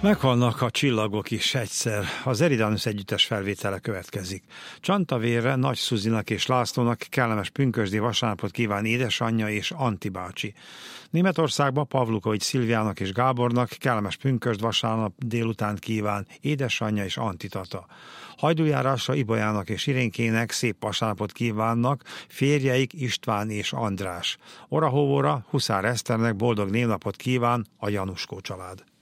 Meghalnak a csillagok is egyszer. Az Eridanus együttes felvétele következik. Csantavérre Nagy Szuzinak és Lászlónak kellemes pünkösdi vasárnapot kíván édesanyja és Anti bácsi. Németországban Pavlukovics Szilviának és Gábornak kellemes pünkösd vasárnap délután kíván édesanyja és Anti tata. Hajdújárásra Ibolyának és Irénkének szép vasárnapot kívánnak férjeik István és András. Orahóvóra Huszár Eszternek boldog névnapot kíván a Januskó család.